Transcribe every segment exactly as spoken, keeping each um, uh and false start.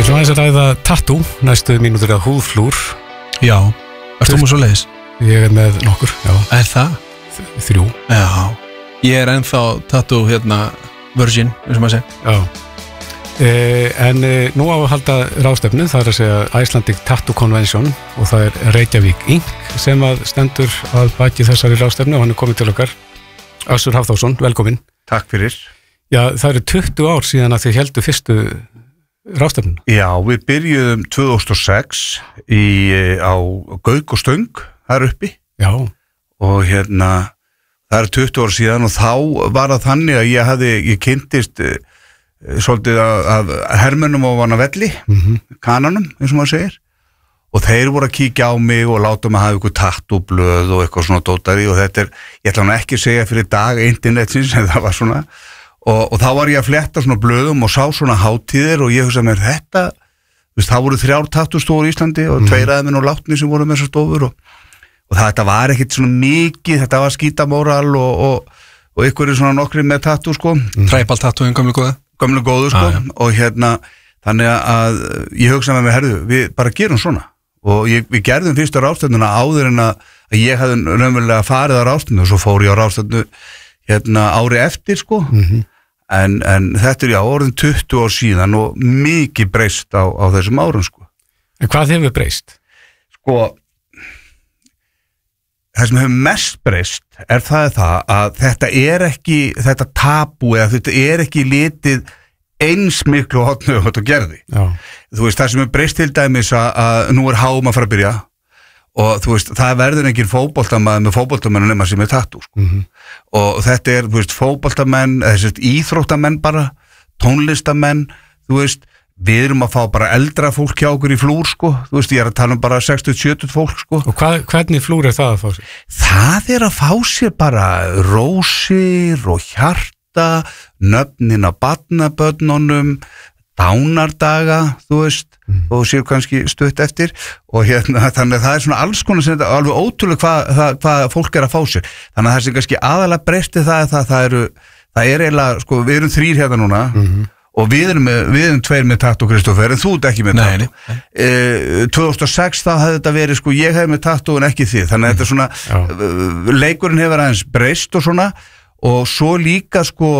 ætlum aðeins að ræða tattoo, næstu mínútur að húðflúr. Já, ertu með svo leiðis? Ég er með nokkur, já. Er það? Þrjú. Já, ég er ennþá tattoo hérna virgin, eins og maður segja. Já. Eh, en eh, nú á að halda ráðstefnu, það er að segja Icelandic Tattoo Convention og það er Reykjavík Incorporated sem að stendur að baki þessari ráðstefnu og hann er komið til okkar. Össur Hafþórsson, velkomin. Takk fyrir. Já, það eru tuttugu ár síðan að þið heldu fyrstu ráðstefnuna. Já, við byrjuðum tvö þúsund og sex í, á Gauk og Stöng, þar uppi. Já. Og hérna, það eru tuttugu ár síðan og þá var það þannig að ég hafði, ég kynntist svolítið af hermönnum á vana velli, mm-hmm. kananum, eins og maður segir. Og þeir voru að kíkja á mig og láta mig að hafa ykkur tattooblöð og eitthvað svona dótari og þetta er, ég ætla hann ekki að segja fyrir dag internetsins, en það var svona. Og, og þá var ég að fletta svona blöðum og sá svona hátíðir og ég hugsa mér þetta, veist, það voru þrjár tattústofur í Íslandi og mm. tveir aðeins og látni sem voru með þessar stofur og, og það, þetta var ekkit svona mikið, þetta var skítamóral og, og, og ykkur er svona nokkri með tattoo sko. Mm. Træpal tattoo, gamlu góða? Gamlu góðu sko ah, ja. Og hérna, þannig að ég hugsa með mig, herðu, við bara gerum svona og ég, við gerðum fyrstu ráðstefnuna áður en að, að ég hefði raunverulega farið á ráðstefnu og svo fór ég á ráðstefnu hérna ári eftir sko mm-hmm. en, en þetta er já orðin tuttugu ár síðan og mikið breyst á, á þessum árum sko. En hvað hefur breyst? Sko það sem hefur mest breyst er það, það að þetta er ekki þetta tabu eða þetta er ekki litið eins miklu hotnu og þetta gerði. Já. Þú veist, það sem er breyst til dæmis að, að nú er H M að fara að byrja og þú veist, það verður engin fótboltamaður með fótboltamenn nema sem er tattoo sko. Mm-hmm. Og þetta er, þú veist, fótboltamenn eða íþróttamenn bara, tónlistamenn, þú veist, við erum að fá bara eldra fólk hjá okkur í flúr sko, þú veist, ég er að tala um bara sextíu til sjötíu fólk sko. Og hvað, hvernig flúr er það að fá sér? Það er að fá sér bara rósir og hjarta, nöfnin á barnabörnunum, dánardaga, þú veist, mm. og séu kannski stutt eftir og hérna, þannig að það er svona alls konar sem þetta, alveg ótrúlega hvað, það, hvað fólk er að fá sér. Þannig að það sem kannski aðalega breysti það er það, það eru, það er eiginlega, sko, við erum þrír hérna núna, mm-hmm. og við erum, með, við erum tveir með tattoo Kristoffer en þú ert ekki með tattoo e, tvö þúsund og sex þá hefði þetta verið sko ég hef með tattoo en ekki þið þannig að þetta er svona Já. Leikurinn hefur aðeins breyst og svona og svo líka sko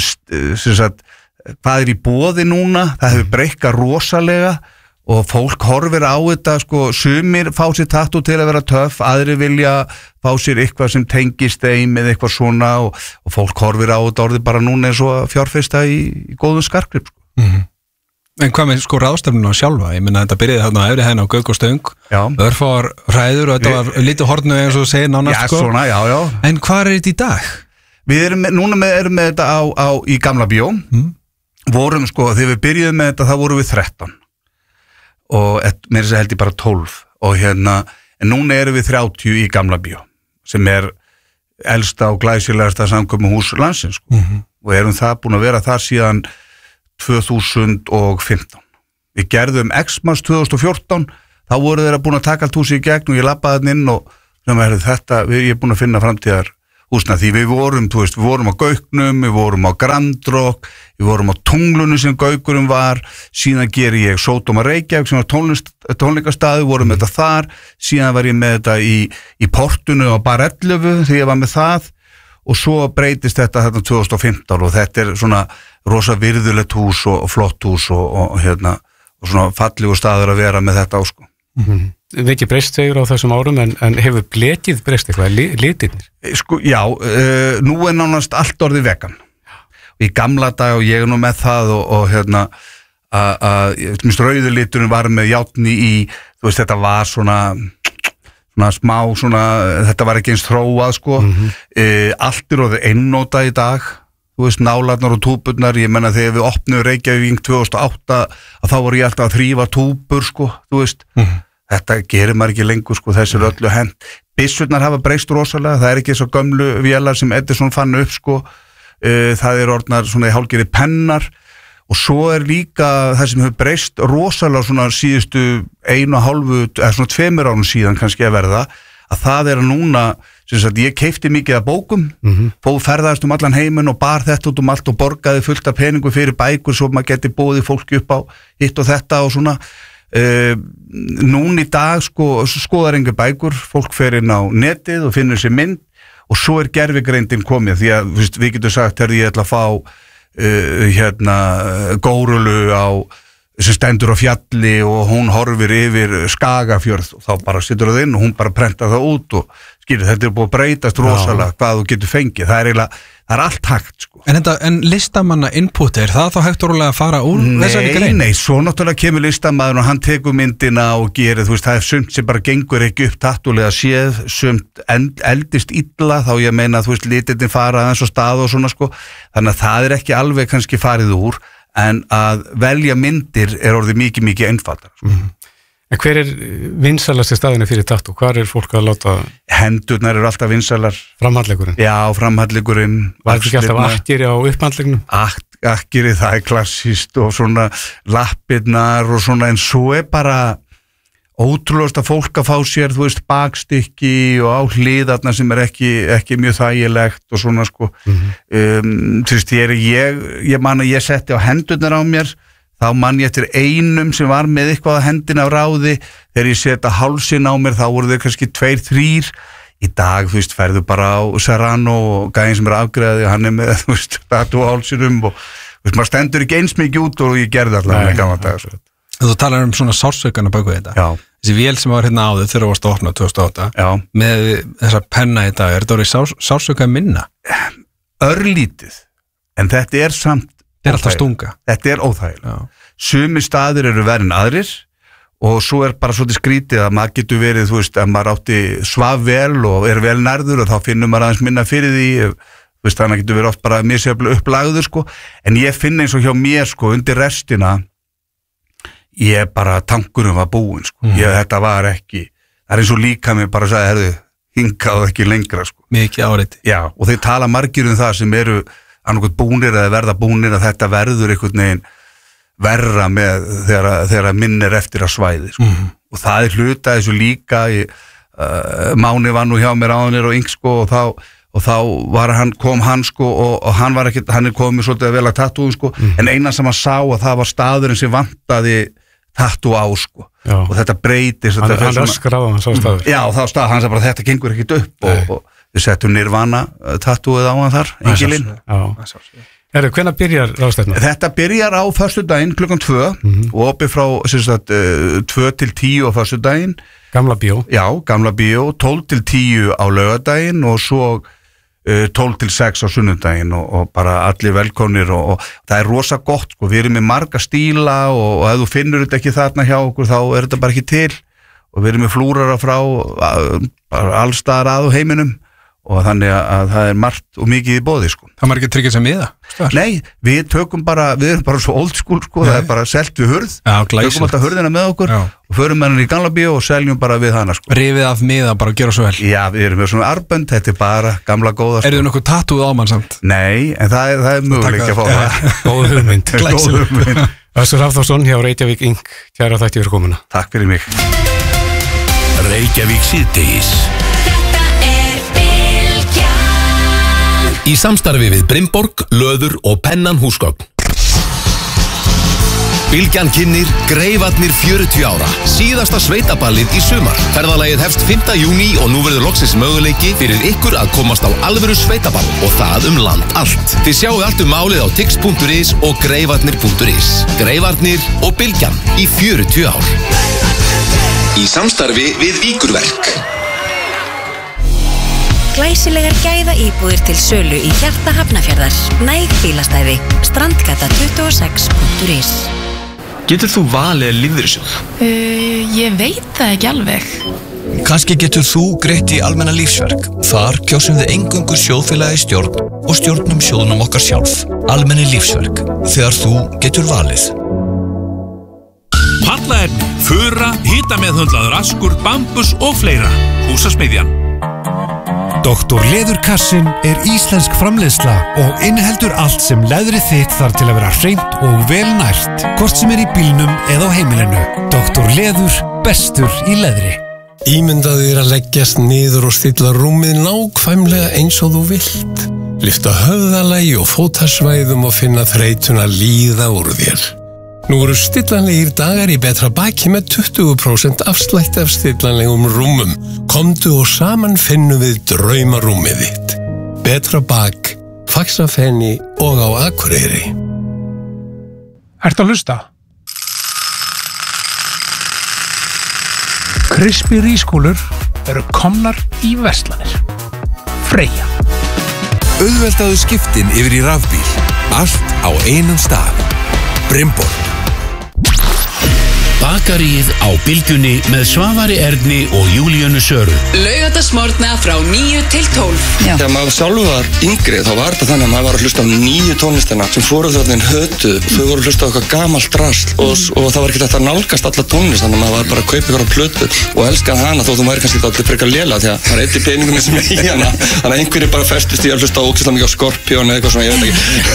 sem sagt, hvað er í boði núna það hefur breykkað rosalega og fólk horfir á þetta sko sumir fá sér tattoo til að vera töff aðri vilja fá sér eitthvað sem tengist þeim eða eitthvað svona og, og fólk horfir á þetta orðið bara núna eins og fjárfesta í, í góðum skarkgrip sko. Mm-hmm. En hvað með sko ráðstefnuna sjálfa? Ég minna þetta byrjaði þarna á efri hæðina á Gauk og Stöng örfár hræður og þetta Vi, var lítið hornu eins og segir nánast já, sko svona, já, já. En hvað er þetta í dag? Við erum með, núna með, erum með þetta á, á, í Gamla bíó mm. vorum sko, þegar við byrjuðum með þetta þá vorum við þrettán og mér er þess að held ég bara tólf og hérna, en núna erum við þrjátíu í Gamla bíó sem er elsta og glæsilegasta samkomuhús landsins sko. Mm-hmm. Og erum það búin að vera þar síðan tvö þúsund og fimmtán við gerðum X-Mas tvö þúsund og fjórtán þá voru þeirra búin að taka allt húsi í gegn og ég labbaði hann inn og sem er þetta, ég er búin að finna framtíðar húsna því við vorum, þú veist, við vorum á Gauknum, við vorum á Grand Rock, við vorum á Tunglunum sem Gaukurum var, síðan ger ég Sódóma Reykjavík sem var tónleikastaði, vorum með þetta þar, síðan var ég með þetta í, í Portunu á Bar ellefu þegar ég var með það og svo breytist þetta þarna tvö þúsund og fimmtán og þetta er svona rosa virðulegt hús og, og flott hús og, og hérna, og svona fallegu staður að vera með þetta á sko. Mm-hmm. Mikið breyst segur á þessum árum en, en hefur blekið breyst eitthvað, litirnir? Sko, já, uh, nú er nánast allt orðið vegan. Í gamla dag og ég er nú með það og, og hérna, að rauðu liturinn var með játni í, þú veist, þetta var svona, svona smá, svona, þetta var ekki eins þróað, sko. Mm-hmm. uh, allt er orðið einnóta í dag, þú veist, nálarnar og túburnar, ég menna þegar við opnum Reykjavík tvö þúsund og átta, að þá voru ég alltaf að þrífa túbur, sko, þú veist. Mm-hmm. Þetta gerir maður ekki lengur sko, þessi er öllu hent. Byssurnar hafa breyst rosalega, það er ekki svo gömlu vélar sem Edison fann upp sko, uh, það er orðnar svona í hálfgerði pennar og svo er líka það sem hefur breyst rosalega svona síðustu einu og hálfu, eða svona tveimur árum síðan kannski að verða, að það er að núna sem sagt ég keipti mikið af bókum Mhm. fóð ferðaðist um allan heiminn og bar þetta út um allt og borgaði fullt af peningu fyrir bækur svo maður geti bóðið fólki upp á hitt og þetta og svona uh, núna í dag sko, skoðar engu bækur, fólk fer inn á netið og finnur sér mynd og svo er gervigreindin komið því að veist, við getum sagt að ég ætla að fá uh, hérna górulu á sem stendur á fjalli og hún horfir yfir Skagafjörð og þá bara situr það inn og hún bara prentar það út og skilur þetta er búið að breytast rosalega hvað þú getur fengið, það er eiginlega það er allt hægt sko. En, þetta, en listamanna input, er það þá hægt orðulega að fara úr þessari Nei, grein? nei, svo náttúrulega kemur listamaður og hann tekur myndina og gerir, þú veist, það er sumt sem bara gengur ekki upp tattulega séð, sumt eld, eldist illa, þá ég meina, þú veist, litirnir fara aðeins á stað og svona sko, þannig að það er ekki alveg kannski farið úr, en að velja myndir er orðið mikið, mikið einfaldar. Sko. Mm. En hver er vinsalasti staðinu fyrir tattoo? Hvar er fólk að láta Hendurnar eru alltaf vinsalar. framhandleggurinn? Já, framhandleggurinn. Var þetta ekki alltaf akkeri á upphandleggnum? Akkeri, það er klassíst og svona lappirnar og svona, en svo er bara ótrúlegast að fólk að fá sér, þú veist, bakstykki og á hliðarna sem er ekki, ekki mjög þægilegt og svona sko. Mm-hmm. um, þú veist, ég, ég, ég man að ég setti á hendurnar á mér, þá man ég eftir einum sem var með eitthvað að hendina á ráði, þegar ég seti hálsin á mér, þá voru þau kannski tveir, þrýr, í dag, þú veist, ferðu bara á Serrano og gæðin sem er afgræði og hann er með, þú veist, tattoo á hálsinum og, þú veist, maður stendur ekki eins mikið út og ég gerði allavega með gamla dag, svo. Þú talar um svona sársökana bak við þetta. Já. Þessi vél sem var hérna áður þegar þú varst að opna tvö þúsund og átta. Já. Með þessa penna í dag, er þetta orðið sárs, sársöka minna? Örlítið, en þetta er samt Þetta er alltaf stunga. Þetta er óþægilega. Sumi staðir eru verið en aðrir og svo er bara svolítið skrítið að maður getur verið, þú veist, að maður átti svaf vel og er vel nærður og þá finnum maður aðeins minna fyrir því, þú veist, þannig getur verið oft bara misjaflega upplagður, sko, en ég finn eins og hjá mér, sko, undir restina ég bara, tankurum var búinn, sko, mm. ég, þetta var ekki, það er eins og líka mér bara að segja, herðu, hingað ekki lengra, sko. Mikið áreiti. Já, og þeir tala margir um það sem eru annarkot búnir eða verða búnir að þetta verður einhvern veginn verra með þegar, þegar minn er eftir að svæði, sko. Mm. Og það er hluta þessu líka, ég, uh, Máni var nú hjá mér áðanir og yng, sko, og þá og þá var hann, kom hann sko og, og hann var ekki, hann er komið svolítið vel að tattúum sko, mm. en eina sem hann sá að það var staðurinn sem vantaði tattú á sko. Já. Og þetta breytist hann, hann öskar á hann sá staður já, þá stað, hann sagði bara þetta gengur ekkit upp og, og við settum Nirvana tattúið á hann þar, engilinn. Herru, hvenær byrjar ráðstefnan? Þetta byrjar á föstudaginn klukkan tvö mm-hmm. og opið frá sagt, tvö til tíu á föstudaginn. Gamla bíó. Já, gamla bíó, tólf til tíu á laugardaginn og svo tólf til sex á sunnudaginn og, og bara allir velkomnir og, og það er rosa gott sko, við erum með marga stíla og, og ef þú finnur þetta ekki þarna hjá okkur þá er þetta bara ekki til og við erum með flúrara frá allstaðar að heiminum og þannig að það er margt og mikið í boði sko. Það maður ekki tryggja sem við það? Nei, við tökum bara, við erum bara svo old school sko, Nei. Það er bara selt við hurð, Já, tökum alltaf hurðina með okkur Já. Og förum með henni í gamla bíó og seljum bara við hana sko. Rifið af miða, bara gera svo vel. Já, við erum með svona arbönd, þetta er bara gamla góða sko. Er þið nokkuð tattúið á mann samt? Nei, en það er, það er möguleik að fá það. Góð hugmynd. Góð hugmynd. Össur Hafþórsson hjá Reykjavík Inc. Kæra þætti fyrir komuna. Takk fyrir mig. Reykjavík síðdegis. Í samstarfi við Brimborg, Löður og Pennan húsgögn. Bylgjan kynnir Greifarnir fjörutíu ára. Síðasta sveitaballið í sumar. Ferðalagið hefst fimmta júní og nú verður loksins möguleiki fyrir ykkur að komast á alvöru sveitaball og það um land allt. Þið sjáu allt um málið á tix punktur is og greifarnir punktur is. Greifarnir og Bylgjan í fjörutíu ár. Í samstarfi við Víkurverk. Glæsilegar gæða íbúðir til sölu í hjarta Hafnarfjarðar. Næg bílastæði. Strandgata tuttugu og sex punktur is. Getur þú valið lífeyrissjóð? Uh, ég veit það ekki alveg. Kannski getur þú greitt í almenna lífsverk. Þar kjósum við eingöngu sjóðfélagi stjórn og stjórnum sjóðunum okkar sjálf. Almenni lífsverk. Þegar þú getur valið. Pallaefni, fura, hitameðhöndlaður askur, bambus og fleira. Húsasmiðjan. Doktor Leðurkassin er íslensk framleiðsla og inniheldur allt sem leðrið þitt þarf til að vera hreint og vel nært, hvort sem er í bílnum eða á heimilinu. Doktor Leður, bestur í leðri. Ímyndaðu þér að leggjast niður og stilla rúmið nákvæmlega eins og þú vilt. Lyfta höfðalagi og fótasvæðum og finna þreytuna líða úr þér. Nú eru stillanlegir dagar í Betra baki með tuttugu prósent afslætti af stillanlegum rúmum. Komdu og saman finnum við draumarúmið þitt. Betra bak, Faxafeni og á Akureyri. Ertu að hlusta? Krispí rískúlur eru komnar í verslanir. Freyja. Auðveldaðu skiptin yfir í rafbíl. Allt á einum stað. Brimborg. Bakaríið á Bylgjunni með Svavari Erni og Júlíönu Söru. Laugardagsmorgna frá níu til tólf. Þegar maður sjálfur var yngri þá var þetta þannig að maður var að hlusta á nýju tónlistina sem fóruðarnir hötuð. Þau voru að hlusta á eitthvað gamalt drasl og, og það var ekki þetta að nálgast alla tónlist, þannig að maður var bara að kaupa ykkur á plötu og elskaði hana þó þú væri kannski þetta frekar lélega því að það er eitthvað peningum sem er í hana. Þannig að einhverjir bara festist í að hlusta á ógeðslega mikið á Skorpion eða eitthvað svona, ég veit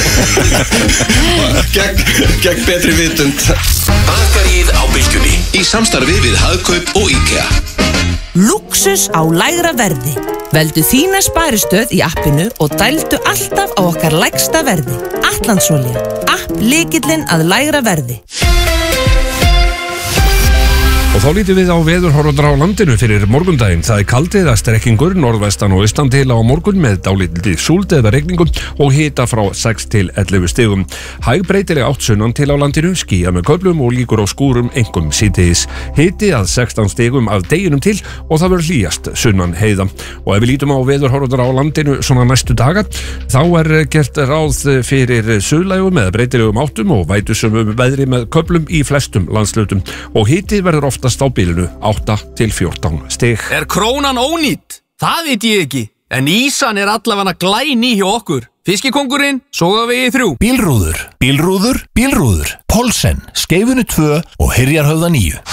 ekki. gegn, gegn betri vitund. Bakaríið á Bylgjunni í samstarfi við Hagkaup og IKEA. Lúxus á lægra verði. Veldu þína sparistöð í appinu og dældu alltaf á okkar lægsta verði. Atlandsolía. App lykillinn að lægra verði. Og þá lítum við á veðurhorfurnar á landinu fyrir morgundaginn. Það er kaldið að strekkingur norðvestan og austan til á morgun með dálítilli súld eða rigningum og hita frá sex til ellefu stigum. Hæg breytileg átt sunnan til á landinu, skýja með köflum og líkur á skúrum einkum síðdegis. Hiti að sextán stigum af deginum til og það verður hlýjast sunnan heiða. Og ef við lítum á veðurhorfurnar á landinu svona næstu daga, þá er gert ráð fyrir suðlægum með breytilegum áttum og vætusömum veðri með köflum í flestum landshlutum og hiti verður oft á bilinu átta til fjórtán stig. Er krónan ónýtt? Það veit ég ekki, en ísan er allavega glæný hjá okkur. Fiskikongurinn, Sogavegi þrjú. Bílrúður, bílrúður, bílrúður. Pólsen, Skeifunni tvö og Hyrjarhöfða níu.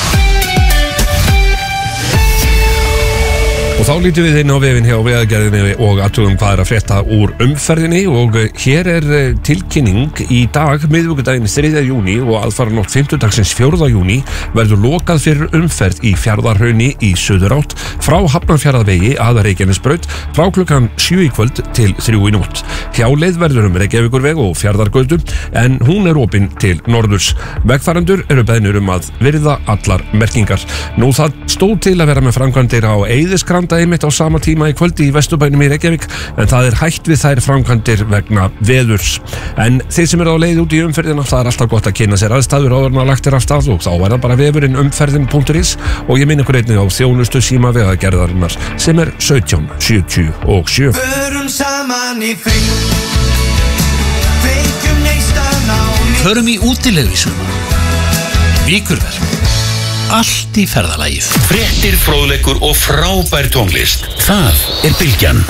Og þá lítum við inn á vefinn hjá Vegagerðinni og athugum hvað er að frétta úr umferðinni og hér er tilkynning í dag, miðvikudaginn þriðja júní og aðfaranótt fimmtudagsins fjórða júní verður lokað fyrir umferð í Fjarðarhrauni í suðurátt frá Hafnarfjarðarvegi að Reykjanesbraut frá klukkan sjö í kvöld til þrjú í nótt. Hjáleið verður um Reykjavíkurveg og Fjarðargötu en hún er opin til norðurs. Vegfarendur eru beðnir um að virða allar merkingar. Nú það stóð til að vera með framkvæmdir á Eiðiskrand einmitt á sama tíma í kvöldi í Vesturbænum í Reykjavík en það er hætt við þær framkvæmdir vegna veðurs. En þeir sem eru á leið út í umferðina, það er alltaf gott að kynna sér aðstæður áður en að lagt er af stað og þá er það bara vefurinn umferðin punktur is og ég minn ykkur einnig á þjónustu síma Vegagerðarinnar sem er sautján sjötíu og sjö. Förum saman í frí, fengjum neistan á ný. Förum í útilegu í sumar. Víkurverk. Allt í ferðalagið. Fréttir, fróðleikur og frábær tónlist. Það er Bylgjan.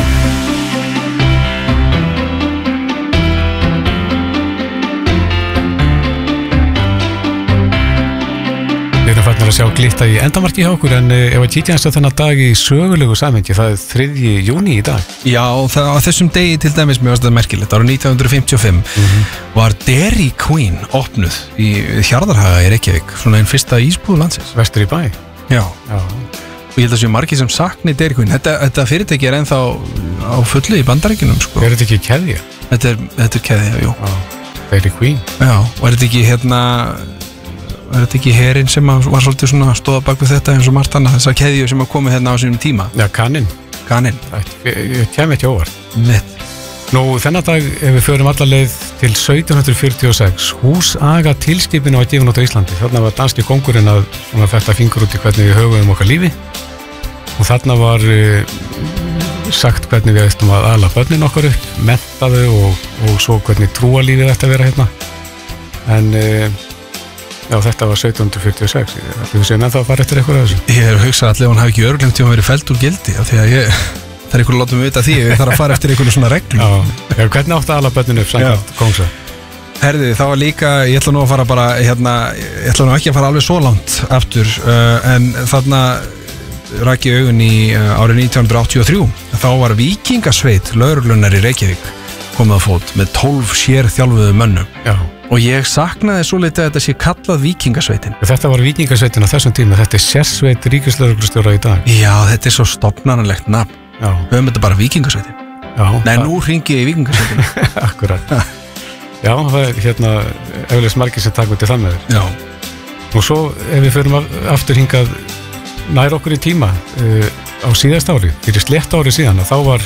Við erum farnir að sjá glitta í endamarki hjá okkur en ef að kíkja eins á þennan dag í sögulegu samhengi, það er þriðji júní í dag. Já, það, á þessum degi til dæmis mér varst þetta merkilegt, árið nítján hundruð fimmtíu og fimm mm-hmm. var Dairy Queen opnuð í Hjarðarhaga í Reykjavík, svona einn fyrsta ísbúð landsins. Vestur í bæ. Já. Já. Og ég held að séu margir sem sakni Dairy Queen. Þetta, þetta fyrirtæki er ennþá á fullu í Bandaríkjunum, sko. Er þetta ekki keðja? Þetta er, þetta er keðja, jú. Já. Dairy Queen. Já, og er þetta ekki hérna er þetta ekki herinn sem var svolítið svona stóða bak við þetta eins og margt annað, þessar keðju sem að koma hérna á sínum tíma? Já, Kaninn. Kaninn. Ég kem ekki óvart. Mitt. Nú, þennan dag, ef við förum alla leið til sautján fjörutíu og sex, húsaga tilskipinu á gefin út á Íslandi. Þarna var danski kóngurinn að fetta fingur út í hvernig við höfum okkar lífi og þarna var uh, sagt hvernig við ættum að ala börnin okkar upp, mennta þau og, og svo hvernig trúalífið ætti að vera hérna. En uh, já, þetta var sautján fjörutíu og sex. Þú séum ennþá að fara eftir eitthvað af þessu. Ég er að hugsa allir að hann hafi ekki örglemt til að verið fellt úr gildi af því að ég, það er einhverju að láta mig vita því ég þarf að fara eftir einhverju svona reglum. Já, já, hvernig átti að ala börnin upp samkvæmt kóngsa? Herði, það var líka, ég ætla nú að fara bara hérna, ég ætla nú ekki að fara alveg svo langt aftur, uh, en þarna rak ég augun í uh, árið nítján hundruð áttatíu og þrjú. Þá var Víkingasveit lögreglunnar í Reykjavík komið á fót með tólf sérþjálfuðu mönnum. Já. Og ég saknaði svo litið að þetta sé kallað Víkingasveitin. Þetta var Víkingasveitin á þessum tíma, þetta er sérsveit ríkislögreglustjóra í dag. Já, þetta er svo stofnanlegt nafn. Já. Við höfum þetta bara Víkingasveitin. Já. Nei, nú hringi ég í Víkingasveitin. Akkurat. Já, það er hérna eflaust margir sem taka út í það með þér. Já. Og svo ef við förum aftur hingað nær okkur í tíma uh, á síðast ári, fyrir slétt ári síðan, þá var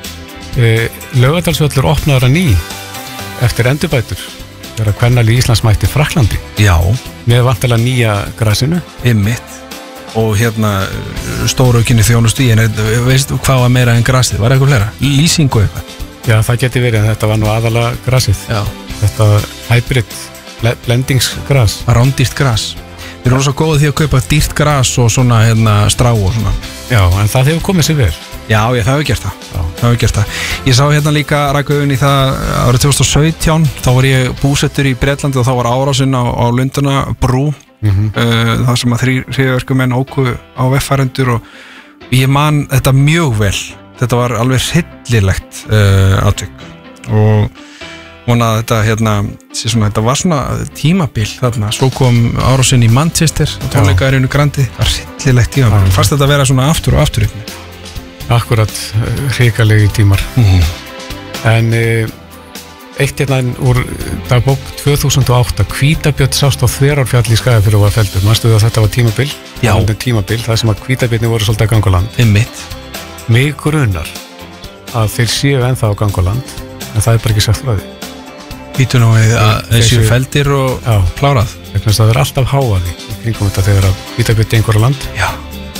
uh, Laugardalsvöllur opnaður að ný eftir endurbætur þegar að kvennalið Íslands mætti Frakklandi. Já. Með vantilega nýja grasinu. Einmitt. Og hérna stóraukinni þjónustu í, en veist hvað var meira en grasið? Var eitthvað fleira? Lýsingu eitthvað? Já, það geti verið, en þetta var nú aðalega grasið. Já. Þetta hybrid blendingsgras. Rándýrt gras. Við erum svo góðið því að kaupa dýrt gras og svona hérna strá og svona. Já, en það hefur komið sér vel. Já, ég, það hefur gert það. Já. Það hefur gert það. Ég sá hérna líka rækauðun í það árið tvö þúsund og sautján, þá var ég búsettur í Bretlandi og þá var árásinn á, á Lunduna brú, mm-hmm. uh, það sem að þrír hryðjuverkamenn óku á vegfarendur og ég man þetta mjög vel. Þetta var alveg hryllilegt uh, atvik og vona að þetta hérna, svona, þetta var svona tímabil þarna, svo kom árásinn í Manchester og tónleikaðurinn Grandi, það var hryllilegt tímabil. Fannst þetta að vera svona aftur og aftur ykkur? Akkurat, hrikalegi tímar. Mm-hmm. En e, eitt hérna úr dagbók tvö þúsund og átta, hvítabjörn sást á Þverárfjalli í Skagafirði og var felldur. Manstu að þetta var tímabil? Já. Það var tímabil, það sem að hvítabjörni voru svolítið að ganga á land. Einmitt. Mig grunar að þeir séu ennþá að ganga á land, en það er bara ekki sagt frá því. Vítu nú við að þeir séu felldir og já. Klárað. Það er alltaf háaði í kringum þetta þegar að hvítabjörn gengur á land. Já.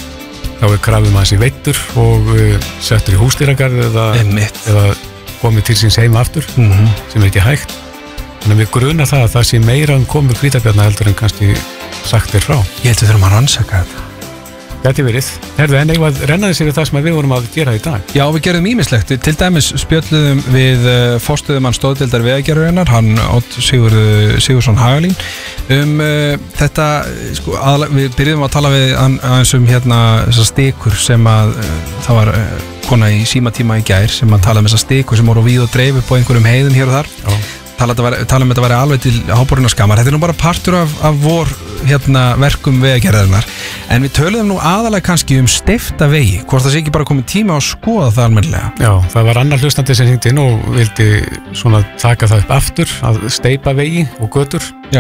Þá er krafið maður sér veittur og uh, settur í húsdýragarð eða, eða komið til síns heima aftur, mm-hmm. sem er ekki hægt. Þannig að við grunar það að það sé meira um komur hvítabjarna heldur en kannski sagt þér frá. Ég held að við þurfum að rannsaka þetta. Gæti verið. Herðu, en eitthvað rennaði sér það sem við vorum að gera í dag. Já, við gerðum ýmislegt. Til dæmis spjölluðum við uh, forstöðumann Stoðdeildar Vegagerðarinnar, hann Odd Sigurð Sigurðsson Hagalín, um uh, þetta, sko, aðla, við byrjuðum að tala við aðeins um hérna þessar stikur sem að uh, það var uh, kona í símatíma í gær sem að tala um þessar stikur sem voru víð og dreif upp á einhverjum heiðum hér og þar. Já. Tala, tala um þetta að vera alveg til háboruna skamar. Þetta er nú bara partur af, af vor hérna, verkum vegagerðarinnar, en við töluðum nú aðalega kannski um steypta vegi, hvort það sé ekki bara komið tíma að skoða það almennilega. Já, það var annar hlustandi sem hringdi inn og vildi svona taka það upp aftur að steypa vegi og götur. Já.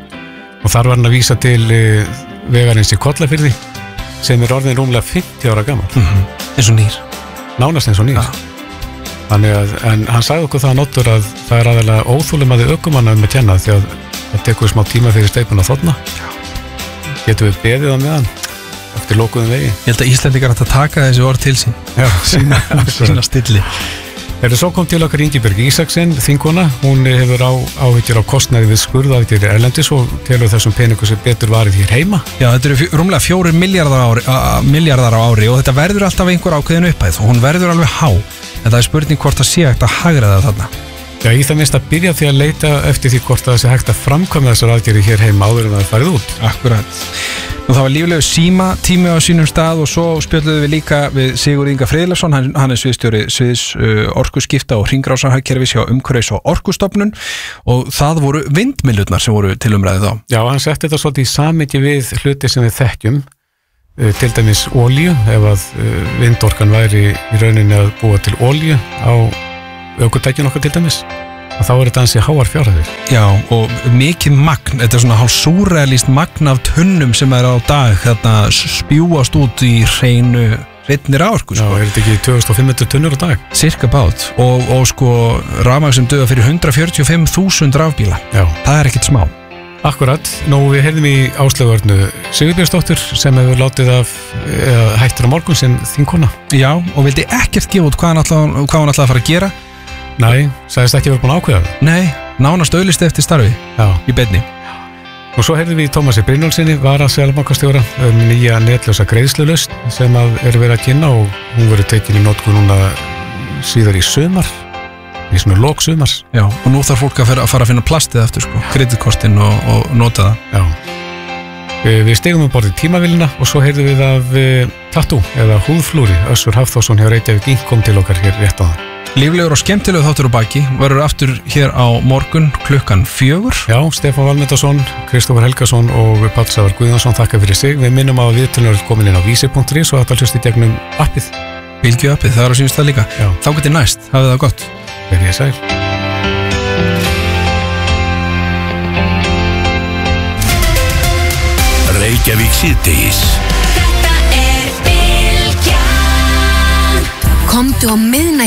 Og þar var hann að vísa til uh, vegarins í Kollafirði sem er orðin rúmlega fimmtíu ára gammal. Mm-hmm. Eins og nýr. Nánast eins og nýr. Ja. Þannig að, en hann sagði okkur það að notur að það er aðeinslega óþúlumaði ökumanna um að kenna því að það tekur smá tíma fyrir steipuna þarna. Getum við beðið það með hann eftir lokuðum vegi. Ég held að Íslendingar ætti að taka þessi orð til sín. Já, sína, sína stilli. Þegar svo kom til okkar Ingibjörg Ísaksen, þingkona, hún hefur á, áhyggjur á kostnaði við skurðaðgjur erlendis og telur þessum peningu sem betur varið hér heima. Já, þetta eru fjó, rúmlega fjórir miljardar á ári, a, miljardar á ári og þetta verður alltaf einhver ákveðin upphæð og hún verður alveg há, en það er spurning hvort það sé hægt að hagræða þarna. Já, ég það minnst að byrja því að leita eftir því hvort það sé hægt að framkvæma þessar aðgerði hér heima áður en það er farið út. Akkurat. Nú það var líflegu síma tími á sínum stað og svo spjöldluðum við líka við Sigurð Inga Friðleifsson, hann, hann er sviðstjóri sviðs uh, orkuskipta og hringrásarhagkerfis hjá Umhverfis- og Orkustofnun og það voru vindmyllurnar sem voru til umræðu þá. Já, hann setti þetta svolítið í samhengi við hluti sem við þekkjum, uh, til dæmis olíu, ef að uh, vindorkan væri í rauninni að búa til olíu á ökutækjun okkar til dæmis. Og þá er þetta ansi háar fjárhæðir. Já, og mikið magn, þetta er svona hálf súrrealískt magn af tunnum sem er á dag þarna spjúast út í hreinu hreinni raforku. Sko. Já, er þetta ekki tvö þúsund fimm hundruð tunnur á dag? Cirka bát, og, og sko rafmagn sem duga fyrir hundrað fjörutíu og fimm þúsund rafbíla. Já. Það er ekkert smá. Akkurat, nú við heyrðum í Áslaugu Örnu Sigurbjörnsdóttur sem hefur látið af eða, hættur á morgun sem þingkona. Já, og vildi ekkert gefa út hvað hann ætlaði að fara að gera. Nei, sagðist ekki verið búin að ákveða það? Nei, nánast auðlist eftir starfi. Já. Í beinni. Og svo heyrðum við Tómasi Brynjólfssyni, varaseðlabankastjóra, um nýja netlausa greiðslulausn sem að er verið að kynna og hún verið tekin í notkun núna síðar í sumar, í svona lok sumars. Já, og nú þarf fólk að fara að, fara að finna plastið eftir, sko, kreditkortin og, og nota það. Já. Við stegum um borðið tímavélina og svo heyrðum við af uh, tattoo eða húðflúri. Össur Hafþórsson hjá Reykjavík Ink kom til okkar hér rétt á það. Líflegur og skemmtilegur þáttur á baki verður aftur hér á morgun klukkan fjögur. Já, Stefán Valmundarson, Kristófur Helgason og Páll Sævar Guðjónsson þakka fyrir sig. Við minnum á að viðtölunar er komin inn á vísi punktur is og þetta hlust í gegnum appið. Bylgju appið, það er á sínum stað líka. Já. Þá getur næst, hafið það gott. Verið sæl. Reykjavík síðdegis. Þetta er Bylgjan. Komdu á miðnætti